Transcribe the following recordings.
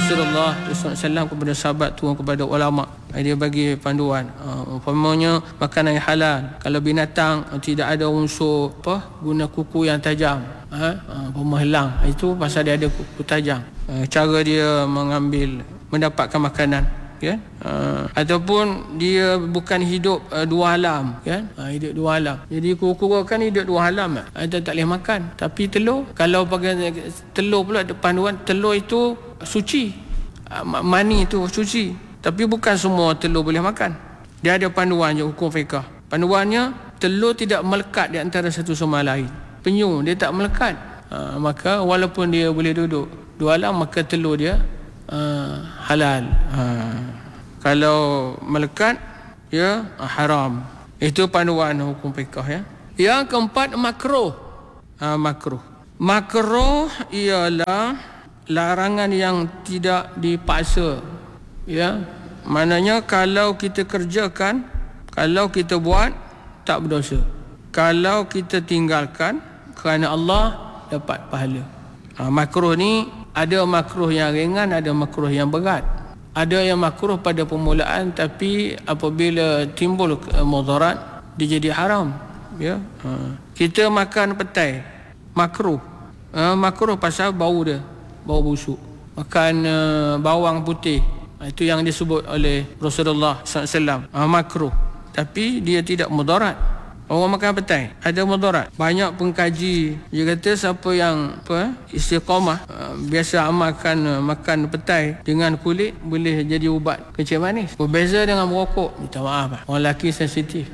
Rasulullah SAW kepada sahabat, turun kepada ulama. Dia bagi panduan. Umpamanya makanan yang halal. Kalau binatang tidak ada unsur guna kuku yang tajam, pemahlang, itu pasal dia ada kuku tajam. Cara dia mendapatkan makanan, kan? Ataupun dia bukan hidup dua alam, kan? Hidup dua alam. Jadi kuku kan hidup dua alam, dia tak boleh makan. Tapi telur, kalau pakai telur pula panduan, telur itu suci, mani itu suci. Tapi bukan semua telur boleh makan. Dia ada panduan je, hukum fiqah. Panduannya, telur tidak melekat di antara satu sama lain. Penyu dia tak melekat, maka walaupun dia boleh duduk dua alam, maka telur dia halal. Kalau melekat, ya haram. Itu panduan hukum fiqh, ya. Yang keempat, makruh. Makruh ialah larangan yang tidak dipaksa, ya. Maknanya kalau kita kerjakan, kalau kita buat, tak berdosa. Kalau kita tinggalkan kerana Allah, dapat pahala. Makruh ni ada makruh yang ringan, ada makruh yang berat. Ada yang makruh pada permulaan, tapi apabila timbul mudarat, dia jadi haram, ya. Kita makan petai, makruh. Makruh pasal bau dia, bau busuk. Makan bawang putih, itu yang disebut oleh Rasulullah SAW, makruh. Tapi dia tidak mudarat. Orang makan petai ada mudarat. Banyak pengkaji dia kata siapa yang istiqamah, biasa amalkan makan petai dengan kulit, boleh jadi ubat kencing manis. Berbeza dengan merokok. Minta maaf, orang lelaki sensitif.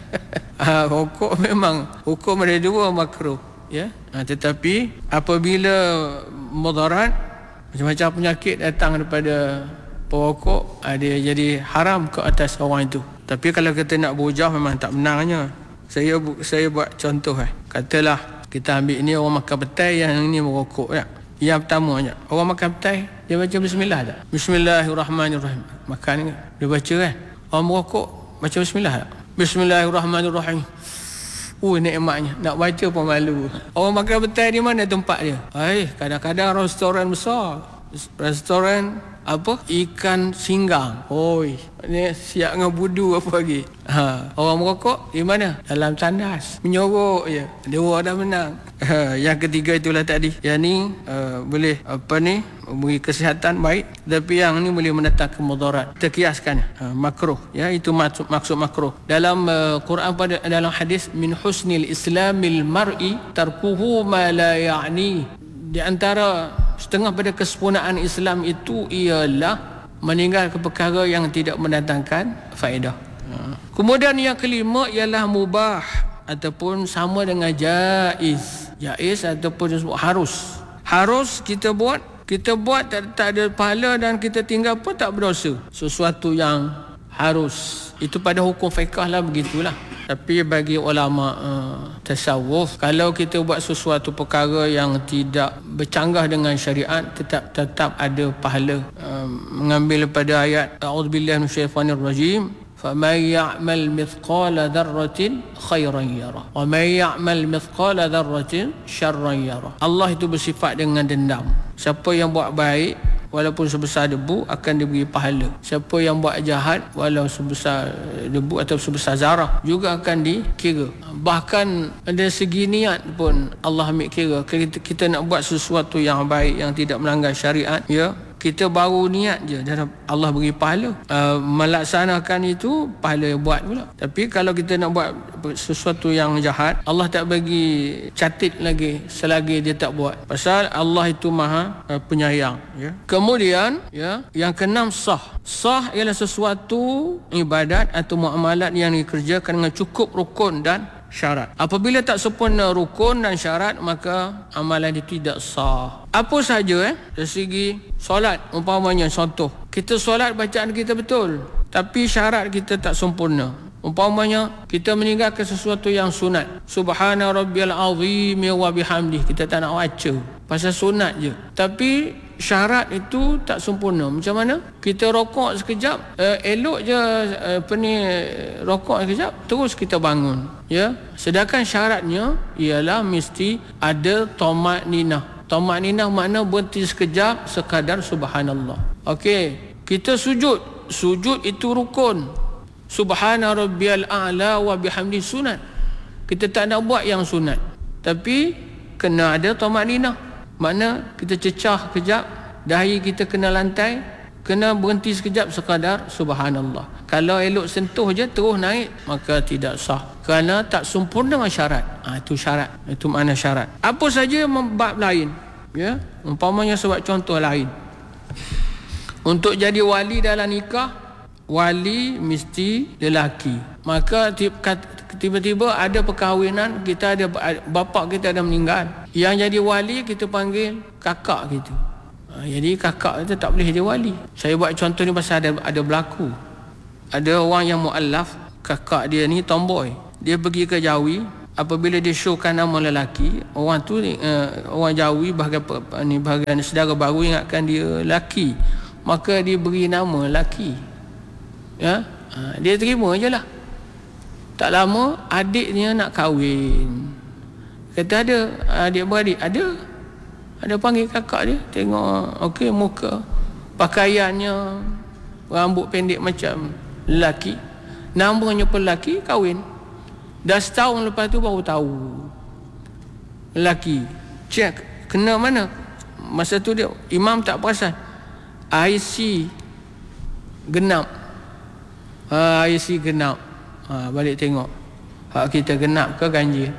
Rokok memang hukum ada dua, makruh, ya. Tetapi apabila mudarat, macam-macam penyakit datang daripada perokok, dia jadi haram ke atas orang itu. Tapi kalau kita nak berhujah, memang tak benarnya. Saya buat contoh, katalah kita ambil ni orang makan petai, yang ni merokok, ya. Yang pertama, orang makan petai, dia baca bismillah tak? Bismillahirrahmanirrahim. Makan dia baca, kan? Orang merokok baca bismillah tak? Bismillahirrahmanirrahim. Nikmatnya, nak baca pun malu. Orang makan petai di mana tempat dia? Kadang-kadang restoran besar, restoran ikan singgang. Ni siap dengan budu apa lagi. Orang merokok di mana? Dalam tandas, menyorok je. Dia dah menang. Yang ketiga itulah tadi. Yang ni boleh beri kesihatan baik, tapi yang ni boleh mendatangkan mudarat. Kita kiaskan makruh, ya. Itu maksud makruh. Dalam Quran, dalam hadis, min husnil islamil mar'i tarkuhu ma la ya'ni. Di antara setengah pada kesempurnaan Islam itu ialah meninggalkan perkara yang tidak mendatangkan faedah. Kemudian yang kelima ialah mubah, ataupun sama dengan jaiz. Jaiz ataupun harus kita buat tak ada pahala, dan kita tinggal pun tak berdosa. Sesuatu yang harus, itu pada hukum fiqh lah, begitulah. Tapi bagi ulama tasawuf, kalau kita buat sesuatu perkara yang tidak bercanggah dengan syariat, tetap ada pahala. Mengambil pada ayat a'udzubillahi minasyaitanirrajim, faman ya'mal mithqala dzarratin khairan yarah wa man ya'mal mithqala dzarratin syarran yarah. Allah itu bersifat dengan dendam. Siapa yang buat baik, walaupun sebesar debu, akan diberi pahala. Siapa yang buat jahat, walau sebesar debu atau sebesar zarah, juga akan dikira. Bahkan dari segi niat pun Allah ambil kira. Kita nak buat sesuatu yang baik, yang tidak melanggar syariat, ya, kita baru niat je, dan Allah beri pahala. Melaksanakan itu, pahala buat pula. Tapi kalau kita nak buat sesuatu yang jahat, Allah tak bagi catit lagi selagi dia tak buat. Pasal Allah itu maha penyayang, ya. Kemudian, ya, yang keenam, sah ialah sesuatu ibadat atau muamalat yang dikerjakan dengan cukup rukun dan syarat. Apabila tak sempurna rukun dan syarat, maka amalan itu tidak sah. Apa saja, dari segi solat, umpamanya contoh, kita solat bacaan kita betul, tapi syarat kita tak sempurna. Umpamanya kita meninggalkan sesuatu yang sunat, subhana rabbiyal azim wa bihamdih, kita tak nak baca pasal sunat je, tapi syarat itu tak sempurna. Macam mana? Kita rokok sekejap, elok je rokok sekejap, terus kita bangun, ya. Sedangkan syaratnya ialah mesti ada tamak ninah, Tumaninah makna berhenti sekejap sekadar subhanallah. Okey, kita sujud. Sujud itu rukun. Subhana rabbiyal a'la wa bihamdi sunat. Kita tak nak buat yang sunat. Tapi kena ada tumaninah. Makna kita cecah kejap, dahi kita kena lantai, kena berhenti sekejap sekadar subhanallah. Kalau elok sentuh je terus naik, maka tidak sah. Kerana tak sempurna syarat. Itu syarat. Itu makna syarat. Apa saja bab lain. Ya, umpamanya sebab contoh lain. Untuk jadi wali dalam nikah, wali mesti lelaki. Maka tiba-tiba ada perkahwinan, kita ada bapa kita ada meninggal. Yang jadi wali kita panggil kakak kita. Jadi kakak kita tak boleh jadi wali. Saya buat contoh ni pasal ada berlaku. Ada orang yang mu'allaf, kakak dia ni tomboy. Dia pergi ke Jawi, apabila dia showkan nama lelaki, orang tu orang Jawi bahagian saudara baru ingatkan dia lelaki. Maka dia beri nama lelaki. Ya, dia terima je lah. Tak lama adiknya nak kahwin. Kata ada adik-beradik, ada panggil kakak dia, tengok okey muka, pakaiannya, rambut pendek macam lelaki, namanya pun lelaki, kahwin. Dah setahun lepas tu baru tahu lelaki. Cek kena mana. Masa tu dia imam tak perasan. IC genap. IC genap. Balik tengok. Hak kita genap ke ganjil?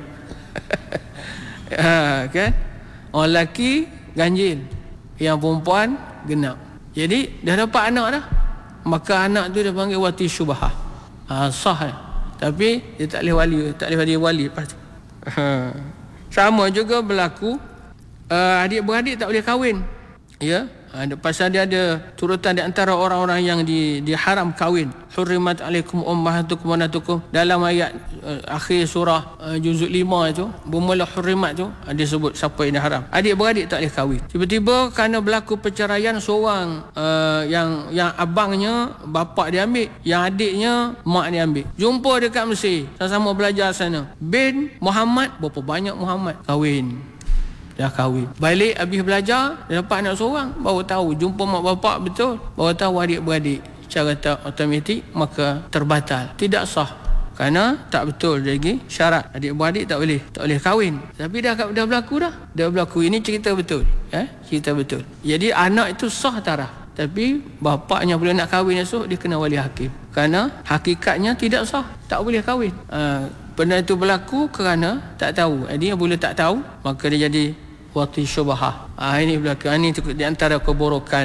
Kan? Orang lelaki ganjil, yang perempuan genap. Jadi dah dapat anak dah. Maka anak tu dia panggil wati syubhah. Sah lah. Tapi dia tak boleh wali lepas tu. Sama juga berlaku adik-beradik tak boleh kahwin. Ya, pasal dia ada turutan di antara orang-orang yang diharam kahwin. Hurrimat alaikum ummahatukum wa banatukum. Dalam ayat akhir surah juzuk 5 itu, bermula hurrimat tu, dia sebut siapa yang diharam. Adik-beradik tak boleh kahwin. Tiba-tiba kerana berlaku perceraian, seorang yang abangnya bapak dia ambil, yang adiknya mak dia ambil. Jumpa dekat Mesir, sama-sama belajar sana. Bin Muhammad, berapa banyak Muhammad kahwin. Dah kahwin. Balik habis belajar, dia dapat anak seorang, baru tahu jumpa mak bapak betul, baru tahu adik-beradik. Secara automatik maka terbatal, tidak sah. Kerana tak betul lagi syarat. Adik-beradik tak boleh kahwin. Tapi dah berlaku dah. Dah berlaku, ini cerita betul. Cerita betul. Jadi anak itu sah tarah. Tapi bapaknya boleh nak kahwin esok, dia kena wali hakim. Kerana hakikatnya tidak sah, tak boleh kahwin. Benda itu berlaku kerana tak tahu. Dia boleh tak tahu, maka dia jadi wati syubhah. Ini berlaku. Ini di antara keburukan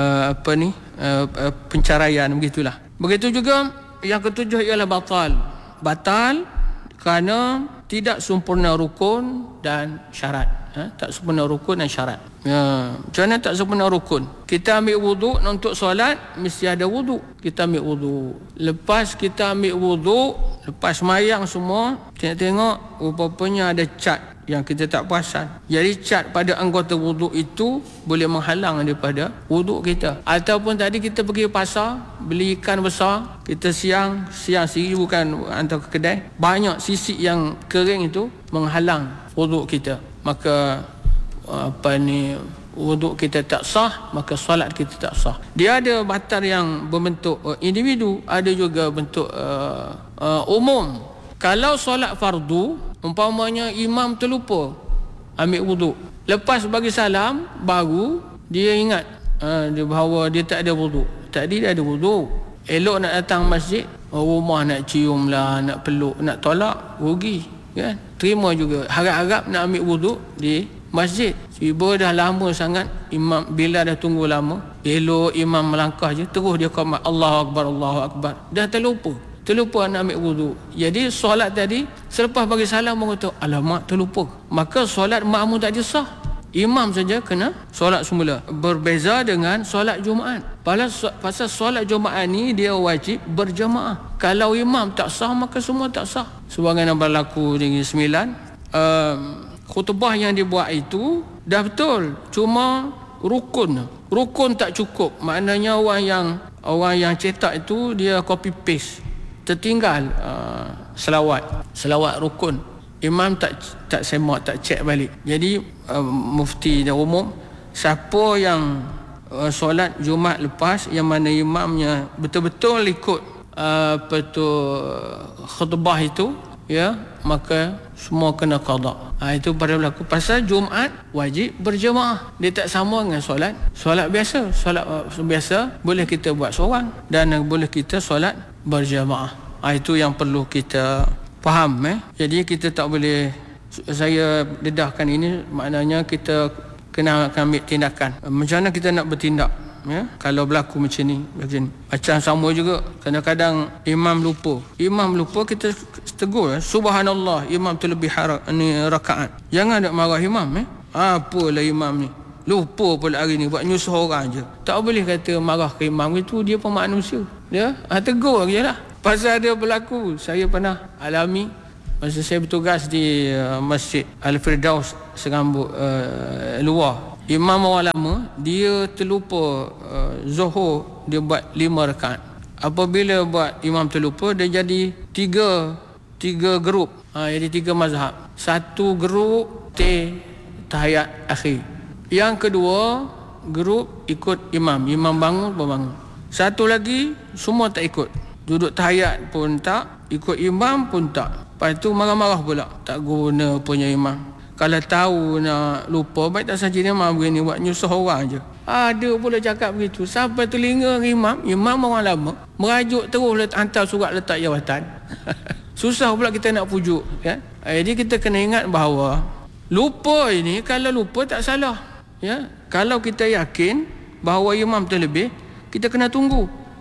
penceraian, begitulah. Begitu juga yang ketujuh ialah batal kerana tidak sempurna rukun dan syarat. Tak sempurna rukun dan syarat. Macam mana tak sempurna rukun? Kita ambil wuduk untuk solat, mesti ada wuduk. Kita ambil wuduk. Lepas kita ambil wuduk, lepas mayang semua, tengok rupanya ada cat yang kita tak perasan. Jadi cat pada anggota wuduk itu boleh menghalang daripada wuduk kita. Ataupun tadi kita pergi pasar, beli ikan besar, kita siang sendiri, bukan hantar ke kedai, banyak sisik yang kering itu menghalang wuduk kita. Maka wuduk kita tak sah, maka solat kita tak sah. Dia ada batal yang berbentuk individu, ada juga bentuk umum. Kalau solat fardu, umpamanya imam terlupa ambil wuduk, lepas bagi salam baru dia ingat bahawa dia tak ada wuduk. Tadi dia ada wuduk. Elok nak datang masjid, rumah nak cium lah, nak peluk, nak tolak, rugi kan? Terima juga. Harap-harap nak ambil wuduk di masjid. Tiba dah lama sangat, imam bila dah tunggu lama, elok imam melangkah je, terus dia qamat, Allahu Akbar, Allahu Akbar. Dah terlupa nak ambil wuduk. Jadi solat tadi selepas bagi salam baru tahu, alamak terlupa. Maka solat makmum tak sah. Imam saja kena solat semula. Berbeza dengan solat Jumaat. Pasal solat Jumaat ni dia wajib berjemaah. Kalau imam tak sah, maka semua tak sah. Sebagaimana berlaku di 9, khutbah yang dibuat itu dah betul, cuma rukun tak cukup. Maknanya orang yang cetak itu dia copy paste, tertinggal selawat rukun. imam tak semak, tak cek balik. Jadi mufti dan umum, siapa yang solat Jumaat lepas yang mana imamnya betul-betul ikut khutbah itu, ya, maka semua kena qada. Itu pada berlaku. Pasal Jumaat wajib berjemaah. Dia tak sama dengan solat biasa. Solat biasa boleh kita buat seorang dan boleh kita solat berjemaah. Itu yang perlu kita faham. Jadi kita tak boleh, saya dedahkan ini maknanya kita kena ambil tindakan. Macam mana kita nak bertindak, ya, kalau berlaku macam ni. Macam sama juga, kadang-kadang imam lupa kita tegur, subhanallah, imam tu lebih rakaat. Jangan nak marah imam. Apalah imam ni lupa pula hari ni, buat nyusuh orang je. Tak boleh kata marah ke imam, itu dia pun manusia. Ya, tegur je lah. Pasal dia berlaku, saya pernah alami masa saya bertugas di Masjid Al-Firdaus Serambut luar. Imam orang lama, dia terlupa Zuhur, dia buat 5 rakaat. Apabila buat imam terlupa, dia jadi tiga grup. Jadi 3 mazhab. Satu grup tahiyat akhir. Yang kedua grup ikut imam bangun. Satu lagi semua tak ikut. Duduk tahiyat pun tak, ikut imam pun tak. Lepas tu marah-marah pula, tak guna punya imam. Kalau tahu nak lupa, baik tak saja imam begini, buat nyusuh orang je. Ada pula cakap begitu. Sampai telinga imam orang lama, merajuk terus hantar surat letak jawatan. Susah pula kita nak pujuk, kan? Jadi kita kena ingat bahawa lupa ini, kalau lupa tak salah, ya. Kalau kita yakin bahawa imam terlebih, kita kena tunggu.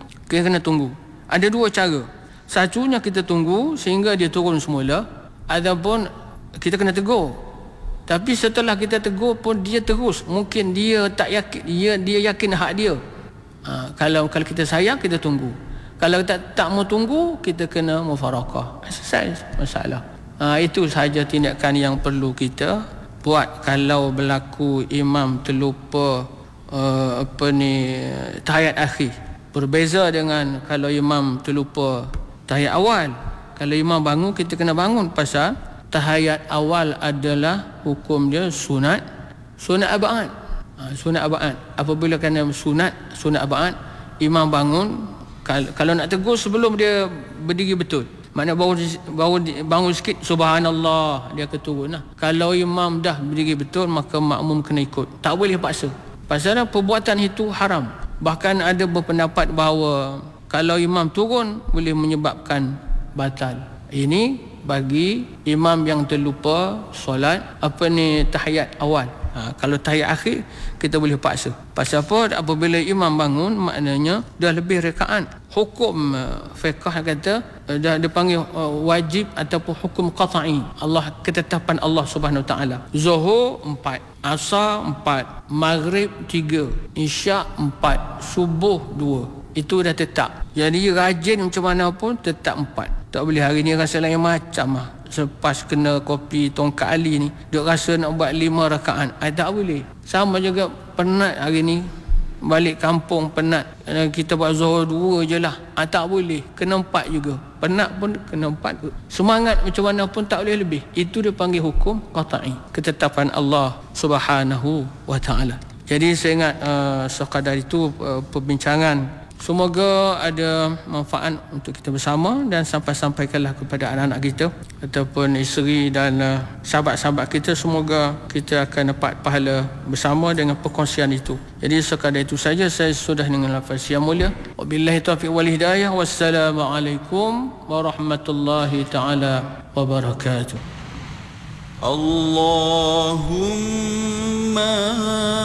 Ada 2 cara. Satunya kita tunggu sehingga dia turun semula, ataupun kita kena tegur. Tapi setelah kita tegur pun dia terus, mungkin dia tak yakin, dia yakin hak dia. Kalau kita sayang, kita tunggu. Kalau tak mau tunggu, kita kena mufarakah. Selesai masalah. Itu sahaja tindakan yang perlu kita buat kalau berlaku imam terlupa tahiyat akhir. Berbeza dengan kalau imam terlupa tahiyat awal. Kalau imam bangun, kita kena bangun, pasal tahiyat awal adalah hukum dia sunat abad. Sunat abad. Apabila kena sunat abad, imam bangun, kalau nak tegur sebelum dia berdiri betul. Maknanya baru bangun sikit, subhanallah, dia akan turun lah. Kalau imam dah berdiri betul, maka makmum kena ikut. Tak boleh paksa. Pasal perbuatan itu haram. Bahkan ada berpendapat bahawa kalau imam turun boleh menyebabkan batal. Ini bagi imam yang terlupa solat tahiyat awal. Kalau tahiyat akhir kita boleh paksa. Pasal apa? Apabila imam bangun, maknanya dah lebih rakaat. Hukum fiqh kata dah dipanggil wajib ataupun hukum qat'i. Ketetapan Allah Subhanahu Wa Taala. Zuhur 4, Asar 4, Maghrib 3, Isyak 4, Subuh 2. Itu dah tetap. Jadi rajin macam mana pun tetap 4. Tak boleh hari ni rasa lain macam lah. Selepas kena kopi tongkat Ali ni, duk rasa nak buat 5 rakaat. Tak boleh. Sama juga penat hari ni, balik kampung penat, kita buat zuhur 2 je lah. Tak boleh. Kena 4 juga. Penat pun kena 4. Semangat macam mana pun tak boleh lebih. Itu dia panggil hukum qat'i. Ketetapan Allah Subhanahu Wa Taala. Jadi saya ingat sekadar itu perbincangan. Semoga ada manfaat untuk kita bersama dan sampaikanlah kepada anak-anak kita ataupun isteri dan sahabat-sahabat kita. Semoga kita akan dapat pahala bersama dengan perkongsian itu. Jadi sekadar itu saja, saya sudah dengan lafaz yang mulia. Wabillahi taufiq wal hidayah. Wassalamualaikum warahmatullahi taala wabarakatuh. Allahumma